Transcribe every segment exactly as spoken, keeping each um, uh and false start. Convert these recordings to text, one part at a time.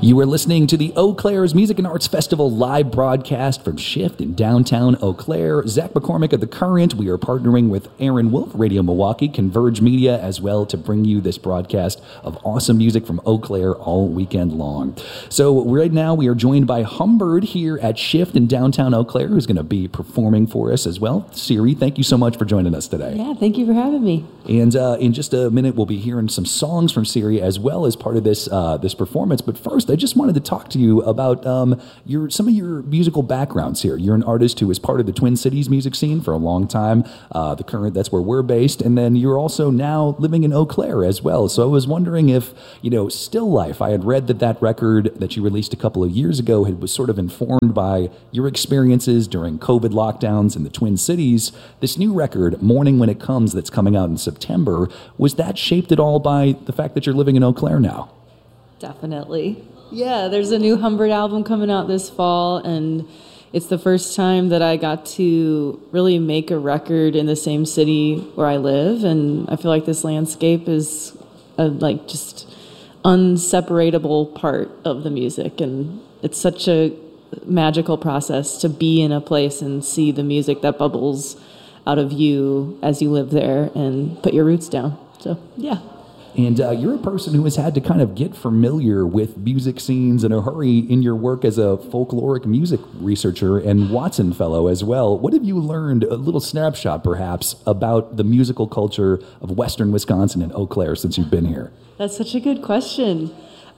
You are listening to the Eau Claire's Music and Arts Festival live broadcast from Shift in downtown Eau Claire. Zach McCormick of The Current. We are partnering with Aaron Wolf, Radio Milwaukee, Converge Media as well to bring you this broadcast of awesome music from Eau Claire all weekend long. So right now we are joined by Humbird here at Shift in downtown Eau Claire, who's going to be performing for us as well. Siri, thank you so much for joining us today. Yeah, thank you for having me. And uh, in just a minute, we'll be hearing some songs from Siri as well as part of this uh, this performance. But first, I just wanted to talk to you about um, your some of your musical backgrounds here. You're an artist who is part of the Twin Cities music scene for a long time. Uh, the Current, that's where we're based. And then you're also now living in Eau Claire as well. So I was wondering if, you know, Still Life, I had read that that record that you released a couple of years ago had, was sort of informed by your experiences during COVID lockdowns in the Twin Cities. This new record, Morning When It Comes, that's coming out in September, was that shaped at all by the fact that you're living in Eau Claire now? Definitely. Yeah, there's a new Humbird album coming out this fall, and it's the first time that I got to really make a record in the same city where I live, and I feel like this landscape is a, like just unseparable part of the music, and it's such a magical process to be in a place and see the music that bubbles out of you as you live there and put your roots down. So, yeah. And uh, you're a person who has had to kind of get familiar with music scenes in a hurry in your work as a folkloric music researcher and Watson Fellow as well. What have you learned, a little snapshot perhaps, about the musical culture of Western Wisconsin and Eau Claire since you've been here? That's such a good question.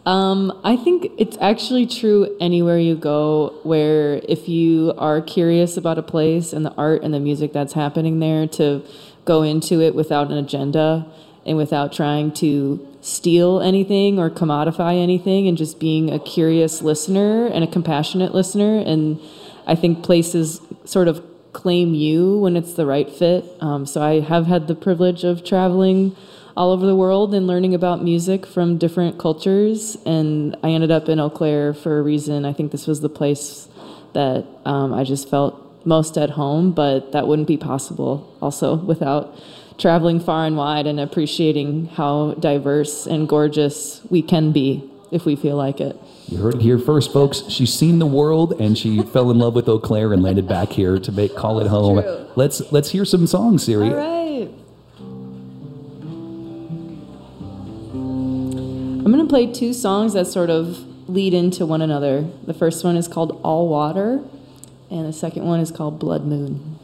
Um, I think it's actually true anywhere you go, where if you are curious about a place and the art and the music that's happening there, to go into it without an agenda and without trying to steal anything or commodify anything, and just being a curious listener and a compassionate listener. And I think places sort of claim you when it's the right fit. Um, so I have had the privilege of traveling all over the world and learning about music from different cultures. And I ended up in Eau Claire for a reason. I think this was the place that um, I just felt most at home, but that wouldn't be possible also without traveling far and wide and appreciating how diverse and gorgeous we can be if we feel like it. You heard it here first, folks. She's seen the world, and she fell in love with Eau Claire and landed back here to make call it home. True. Let's let's hear some songs, Siri. All right. I'm going to play two songs that sort of lead into one another. The first one is called All Water, and the second one is called Blood Moon.